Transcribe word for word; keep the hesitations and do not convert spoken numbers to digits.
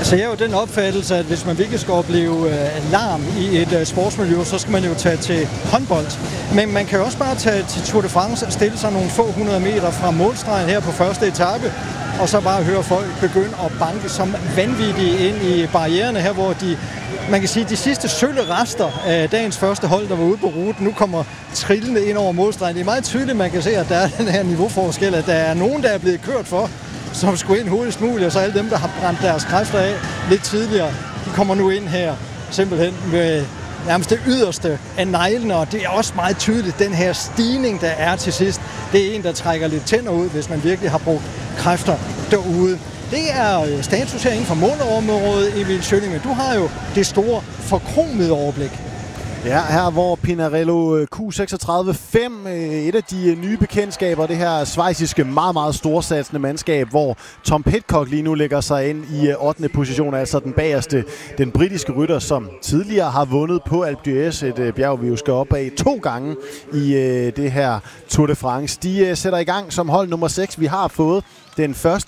Altså jeg er jo den opfattelse, at hvis man virkelig skal opleve uh, larm i et uh, sportsmiljø, så skal man jo tage til håndbold. Men man kan jo også bare tage til Tour de France og stille sig nogle få hundrede meter fra målstregen her på første etape, og så bare høre folk begynde at banke som vanvittige ind i barriererne her, hvor de, man kan sige, de sidste sølle rester af dagens første hold, der var ude på ruten, nu kommer trillende ind over målstregen. Det er meget tydeligt, man kan se, at der er den her niveauforskel, at der er nogen, der er blevet kørt for, som skulle ind hurtigst muligt, og så alle dem, der har brændt deres kræfter af lidt tidligere, de kommer nu ind her simpelthen med nærmest det yderste af neglene, og det er også meget tydeligt, den her stigning, der er til sidst, det er en, der trækker lidt tænder ud, hvis man virkelig har brugt kræfter derude. Det er status her inden for målområdet, Emil Schønning, men du har jo det store forkromede overblik. Ja, her hvor Pinarello Q seksogtredive fem, et af de nye bekendtskaber, det her schweiziske meget, meget storsatsende mandskab, hvor Tom Pidcock lige nu lægger sig ind i ottende position, altså den bagerste, den britiske rytter, som tidligere har vundet på Alpe d'Huez, et bjerg, vi jo skal op af to gange i det her Tour de France. De sætter i gang som hold nummer seks. Vi har fået den første